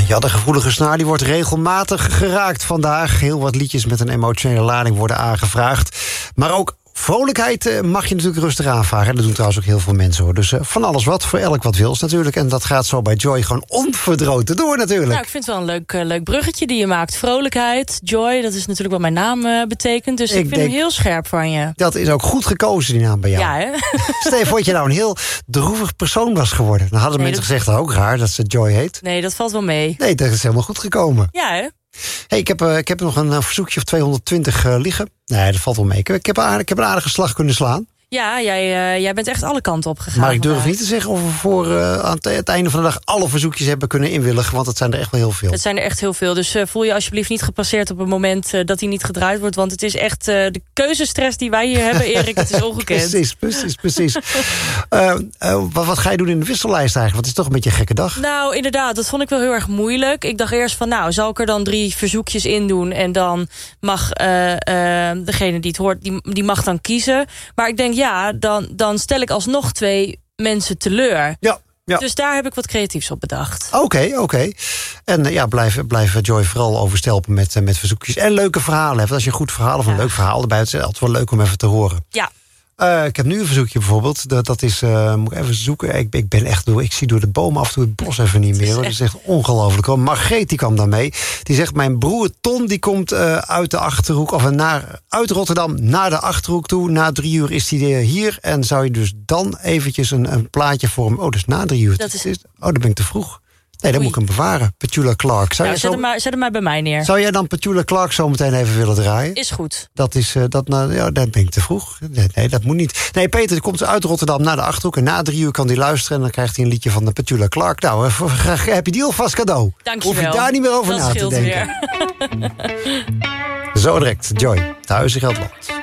Ja, de gevoelige snaar die wordt regelmatig geraakt vandaag. Heel wat liedjes met een emotionele lading worden aangevraagd. Maar ook vrolijkheid mag je natuurlijk rustig aanvragen. Dat doen trouwens ook heel veel mensen, hoor. Dus van alles wat, voor elk wat wils natuurlijk. En dat gaat zo bij Joy gewoon onverdroten door natuurlijk. Nou, ik vind het wel een leuk bruggetje die je maakt. Vrolijkheid, Joy, dat is natuurlijk wat mijn naam betekent. Dus ik vind hem heel scherp van je. Dat is ook goed gekozen, die naam bij jou. Ja, hè? Stel je voor dat je nou een heel droevig persoon was geworden. Dan hadden mensen gezegd, ook raar dat ze Joy heet. Nee, dat valt wel mee. Nee, dat is helemaal goed gekomen. Ja, hè? Hey, ik heb nog een verzoekje of 220 liggen. Nee, dat valt wel mee. Ik heb een aardige slag kunnen slaan. Ja, jij bent echt alle kanten op gegaan. Maar ik durf niet te zeggen of we voor aan het einde van de dag alle verzoekjes hebben kunnen inwilligen. Want het zijn er echt wel heel veel. Het zijn er echt heel veel. Dus voel je alsjeblieft niet gepasseerd op het moment dat hij niet gedraaid wordt. Want het is echt de keuzestress die wij hier hebben, Erik. Het is ongekend. Precies. Wat ga je doen in de wissellijst eigenlijk? Want het is toch een beetje een gekke dag. Nou, inderdaad. Dat vond ik wel heel erg moeilijk. Ik dacht eerst van, nou, zal ik er dan 3 verzoekjes in doen? En dan mag degene die het hoort, die mag dan kiezen. Maar ik denk, ja, dan stel ik alsnog 2 mensen teleur. Ja. Dus daar heb ik wat creatiefs op bedacht. Oké. En blijf Joy vooral overstelpen met verzoekjes. En leuke verhalen. Want als je een goed verhaal of een leuk verhaal erbij hebt, is het altijd wel leuk om even te horen. Ja. Ik heb nu een verzoekje bijvoorbeeld. Dat is, moet ik even zoeken. Ik zie door de bomen af en toe het bos even niet meer. Dat is echt ongelooflijk. Margreet die kwam daarmee. Die zegt, mijn broer Ton die komt uit de Achterhoek. Uit Rotterdam naar de Achterhoek toe. Na 3 uur is hij hier. En zou je dus dan eventjes een plaatje voor hem... Oh, dus na 3 uur. Dan ben ik te vroeg. Nee, dan moet ik hem bewaren. Petula Clark. Zet hem maar bij mij neer. Zou jij dan Petula Clark zo meteen even willen draaien? Is goed. Dan ben ik te vroeg. Nee, dat moet niet. Nee, Peter komt uit Rotterdam naar de Achterhoek. En na 3 uur kan hij luisteren. En dan krijgt hij een liedje van de Petula Clark. Nou, heb je die alvast cadeau? Dankjewel. Hoef je daar niet meer over na te denken. Weer. Zo direct. Joy, Thuis in Gelderland.